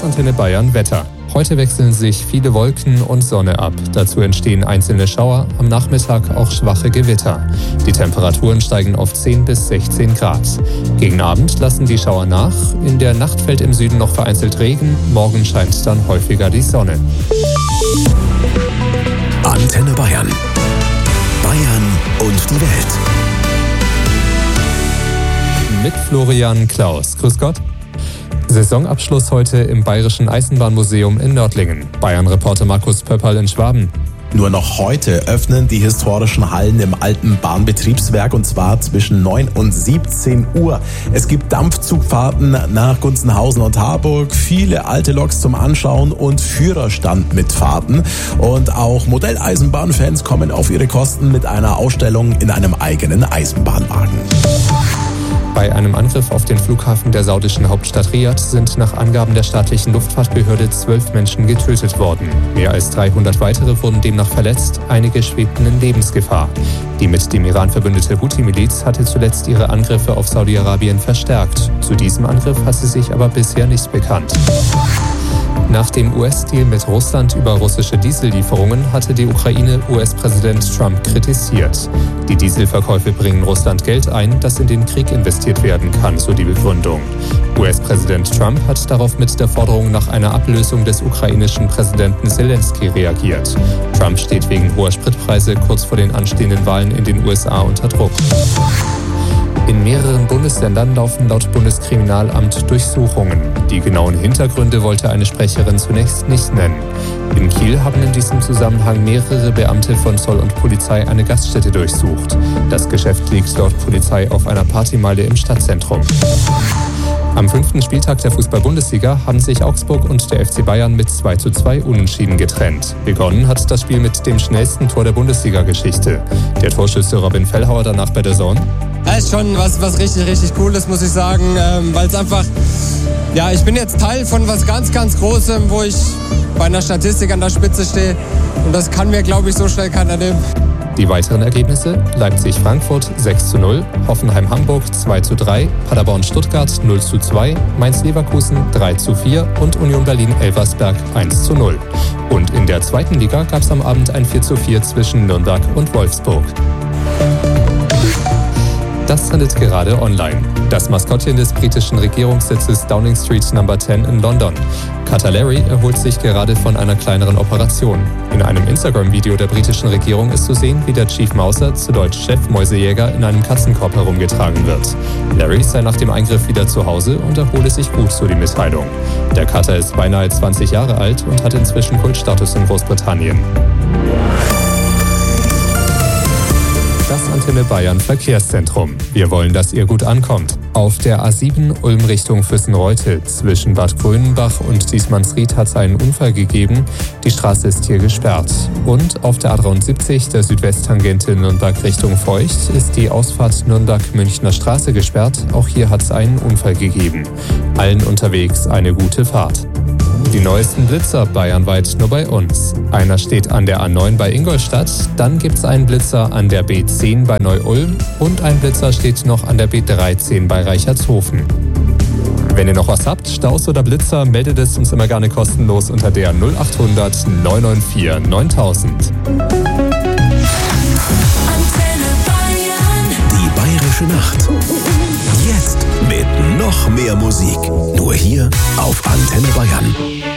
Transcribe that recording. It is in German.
Das Antenne Bayern Wetter. Heute wechseln sich viele Wolken und Sonne ab. Dazu entstehen einzelne Schauer, am Nachmittag auch schwache Gewitter. Die Temperaturen steigen auf 10 bis 16 Grad. Gegen Abend lassen die Schauer nach. In der Nacht fällt im Süden noch vereinzelt Regen. Morgen scheint dann häufiger die Sonne. Antenne Bayern. Bayern und die Welt. Mit Florian Klaus. Grüß Gott. Saisonabschluss heute im Bayerischen Eisenbahnmuseum in Nördlingen. Bayern-Reporter Markus Pöpperl in Schwaben. Nur noch heute öffnen die historischen Hallen im alten Bahnbetriebswerk, und zwar zwischen 9 und 17 Uhr. Es gibt Dampfzugfahrten nach Gunzenhausen und Harburg, viele alte Loks zum Anschauen und Führerstand mit Fahrten. Und auch Modelleisenbahnfans kommen auf ihre Kosten mit einer Ausstellung in einem eigenen Eisenbahnwagen. Bei einem Angriff auf den Flughafen der saudischen Hauptstadt Riad sind nach Angaben der staatlichen Luftfahrtbehörde 12 Menschen getötet worden. Mehr als 300 weitere wurden demnach verletzt, einige schwebten in Lebensgefahr. Die mit dem Iran verbündete Houthi-Miliz hatte zuletzt ihre Angriffe auf Saudi-Arabien verstärkt. Zu diesem Angriff hat sie sich aber bisher nicht bekannt. Nach dem US-Deal mit Russland über russische Diesellieferungen hatte die Ukraine US-Präsident Trump kritisiert. Die Dieselverkäufe bringen Russland Geld ein, das in den Krieg investiert werden kann, so die Begründung. US-Präsident Trump hat darauf mit der Forderung nach einer Ablösung des ukrainischen Präsidenten Zelensky reagiert. Trump steht wegen hoher Spritpreise kurz vor den anstehenden Wahlen in den USA unter Druck. In mehreren Bundesländern laufen laut Bundeskriminalamt Durchsuchungen. Die genauen Hintergründe wollte eine Sprecherin zunächst nicht nennen. In Kiel haben in diesem Zusammenhang mehrere Beamte von Zoll und Polizei eine Gaststätte durchsucht. Das Geschäft liegt laut Polizei auf einer Partymeile im Stadtzentrum. Am 5. Spieltag der Fußball-Bundesliga haben sich Augsburg und der FC Bayern mit 2:2 unentschieden getrennt. Begonnen hat das Spiel mit dem schnellsten Tor der Bundesliga-Geschichte. Der Torschütze Robin Fellhauer danach bei der Zone. Das ist schon was richtig Cooles, muss ich sagen, weil es einfach, ich bin jetzt Teil von was ganz Großem, wo ich bei einer Statistik an der Spitze stehe, und das kann mir, glaube ich, so schnell keiner nehmen. Die weiteren Ergebnisse: Leipzig-Frankfurt 6:0, Hoffenheim-Hamburg 2:3, Paderborn-Stuttgart 0:2, Mainz-Leverkusen 3:4 und Union Berlin-Elversberg 1:0. Und in der zweiten Liga gab es am Abend ein 4:4 zwischen Nürnberg und Wolfsburg. Das handelt gerade online. Das Maskottchen des britischen Regierungssitzes Downing Street No. 10 in London. Cutter Larry erholt sich gerade von einer kleineren Operation. In einem Instagram-Video der britischen Regierung ist zu sehen, wie der Chief Mouser, zu Deutsch Chefmäusejäger, in einem Katzenkorb herumgetragen wird. Larry sei nach dem Eingriff wieder zu Hause und erhole sich gut, so die Mitteilung. Der Cutter ist beinahe 20 Jahre alt und hat inzwischen Kultstatus in Großbritannien. Das Antenne Bayern Verkehrszentrum. Wir wollen, dass ihr gut ankommt. Auf der A7 Ulm Richtung Füssenreute zwischen Bad Grönenbach und Diesmannsried hat es einen Unfall gegeben. Die Straße ist hier gesperrt. Und auf der A73 der Südwesttangente Nürnberg Richtung Feucht ist die Ausfahrt Nürnberg-Münchner Straße gesperrt. Auch hier hat es einen Unfall gegeben. Allen unterwegs eine gute Fahrt. Die neuesten Blitzer bayernweit nur bei uns. Einer steht an der A9 bei Ingolstadt, dann gibt es einen Blitzer an der B10 bei Neu-Ulm und ein Blitzer steht noch an der B13 bei Reichertshofen. Wenn ihr noch was habt, Staus oder Blitzer, meldet es uns immer gerne kostenlos unter der 0800 994 9000. Die Bayerische Nacht. Jetzt mit noch mehr Musik. Nur hier auf Antenne Bayern.